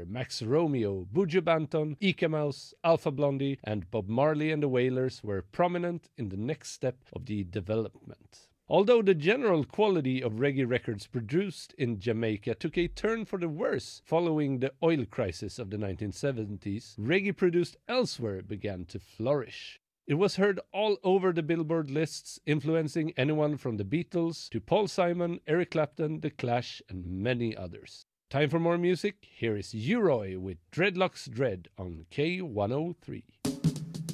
Max Romeo, Buju Banton, Ike Mouse, Alpha Blondie, and Bob Marley and the Wailers were prominent in the next step of the development. Although the general quality of reggae records produced in Jamaica took a turn for the worse following the oil crisis of the 1970s, reggae produced elsewhere began to flourish. It was heard all over the Billboard lists, influencing anyone from the Beatles to Paul Simon, Eric Clapton, The Clash, and many others. Time for more music? Here is U-Roy with Dreadlocks Dread on K103.